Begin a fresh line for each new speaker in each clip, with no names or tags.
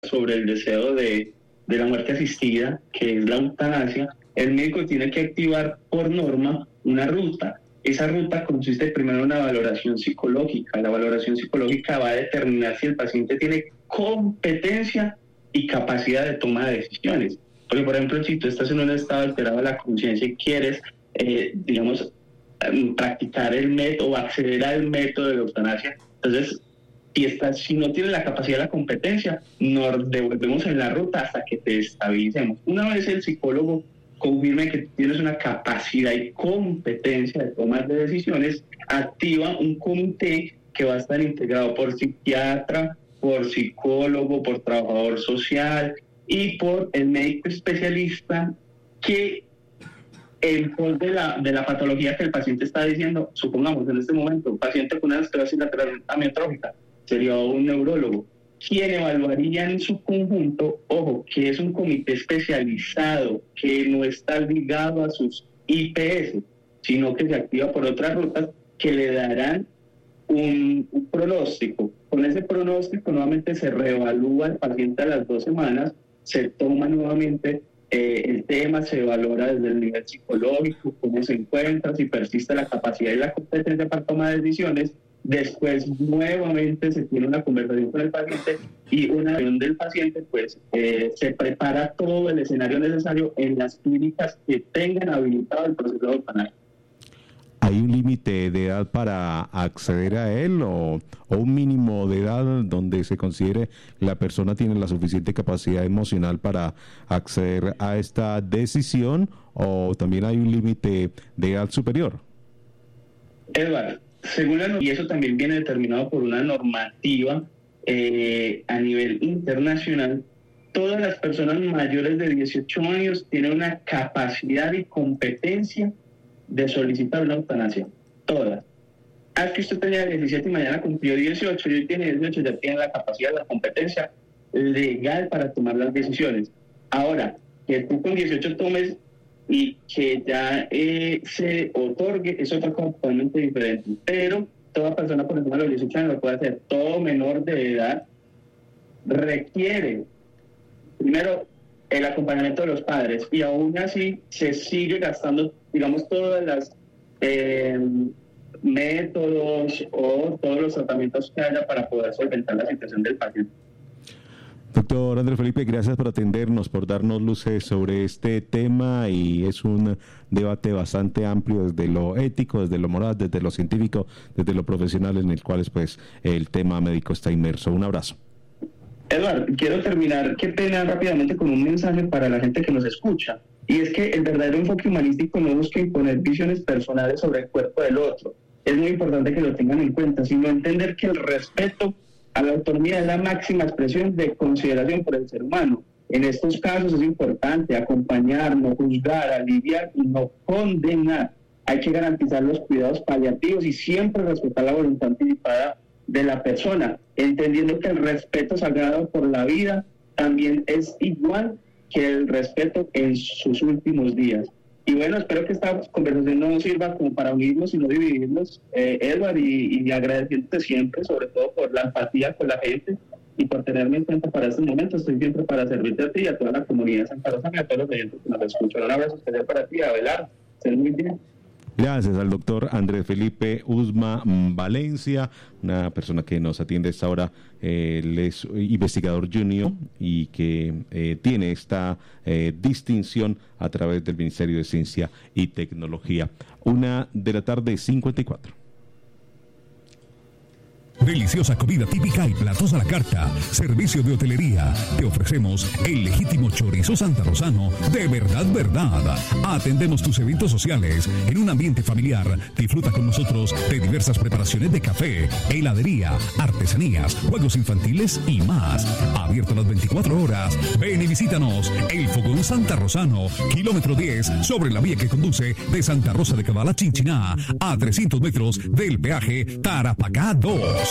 sobre el deseo de la muerte asistida, que es la eutanasia, el médico tiene que activar por norma una ruta. Esa ruta consiste primero en una valoración psicológica. La valoración psicológica va a determinar si el paciente tiene competencia y capacidad de toma de decisiones. Porque, por ejemplo, si tú estás en un estado alterado de la conciencia y quieres, practicar el método o acceder al método de la eutanasia, entonces, si no tienes la capacidad de la competencia, nos devolvemos en la ruta hasta que te estabilicemos. Una vez el psicólogo confirme que tienes una capacidad y competencia de tomar de decisiones, activa un comité que va a estar integrado por psiquiatra, por psicólogo, por trabajador social y por el médico especialista que en pos de la patología que el paciente está diciendo, supongamos en este momento, un paciente con una esclerosis lateral amiotrófica, sería un neurólogo, quien evaluaría en su conjunto, ojo, que es un comité especializado, que no está ligado a sus IPS, sino que se activa por otras rutas que le darán un pronóstico. Con ese pronóstico nuevamente se reevalúa el paciente a las 2 semanas, se toma nuevamente el tema, se valora desde el nivel psicológico, cómo se encuentra, si persiste la capacidad y la competencia para tomar decisiones. Después nuevamente se tiene una conversación con el paciente y una vez del paciente pues se prepara todo el escenario necesario en las clínicas que tengan habilitado el proceso de eutanasia.
¿Hay un límite de edad para acceder a él o un mínimo de edad donde se considere la persona tiene la suficiente capacidad emocional para acceder a esta decisión, o también hay un límite de edad superior?
Eduardo, según y eso también viene determinado por una normativa a nivel internacional, todas las personas mayores de 18 años tienen una capacidad y competencia de solicitar una eutanasia, todas. Que usted tenía 17 y mañana cumplió 18, y hoy tiene 18, ya tiene la capacidad, la competencia legal para tomar las decisiones. Ahora, que tú con 18 tomes y que ya se otorgue, es otra cosa totalmente diferente. Pero toda persona por encima de los 18 años lo puede hacer. Todo menor de edad requiere, primero, el acompañamiento de los padres, y aún así se sigue gastando, digamos, todas las métodos o todos los tratamientos que haya para poder solventar la situación del paciente.
Doctor Andrés Felipe, gracias por atendernos, por darnos luces sobre este tema, y es un debate bastante amplio desde lo ético, desde lo moral, desde lo científico, desde lo profesional, en el cual pues el tema médico está inmerso. Un abrazo.
Eduardo, quiero terminar, qué pena, rápidamente con un mensaje para la gente que nos escucha, y es que el verdadero enfoque humanístico no busca imponer visiones personales sobre el cuerpo del otro. Es muy importante que lo tengan en cuenta, sino entender que el respeto a la autonomía es la máxima expresión de consideración por el ser humano. En estos casos es importante acompañar, no juzgar, aliviar y no condenar. Hay que garantizar los cuidados paliativos y siempre respetar la voluntad anticipada de la persona, entendiendo que el respeto sagrado por la vida también es igual que el respeto en sus últimos días. Y bueno, espero que esta conversación no nos sirva como para unirnos y no dividirnos, Edward, y agradeciéndote siempre, sobre todo por la empatía con la gente y por tenerme en cuenta para este momento. Estoy siempre para servirte a ti y a toda la comunidad de Santa Rosa y a todos los oyentes que nos escuchan. Un abrazo especial para ti, Abelardo. Estén muy bien.
Gracias al doctor Andrés Felipe Uzma Valencia, una persona que nos atiende a esta hora. Él es investigador junior y que tiene esta distinción a través del Ministerio de Ciencia y Tecnología. 1:54 p.m.
Deliciosa comida típica y platos a la carta. Servicio de hotelería. Te ofrecemos el legítimo chorizo santarrosano de verdad, verdad. Atendemos tus eventos sociales en un ambiente familiar. Disfruta con nosotros de diversas preparaciones de café, heladería, artesanías, juegos infantiles y más. Abierto las 24 horas. Ven y visítanos. El Fogón Santarrosano, kilómetro 10, sobre la vía que conduce de Santa Rosa de Cabal a Chinchiná, a 300 metros del peaje Tarapacá 2.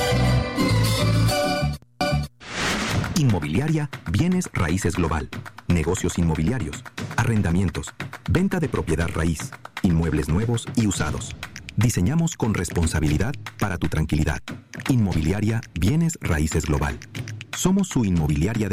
Inmobiliaria Bienes Raíces Global. Negocios inmobiliarios, arrendamientos, venta de propiedad raíz, inmuebles nuevos y usados. Diseñamos con responsabilidad para tu tranquilidad. Inmobiliaria Bienes Raíces Global. Somos su inmobiliaria de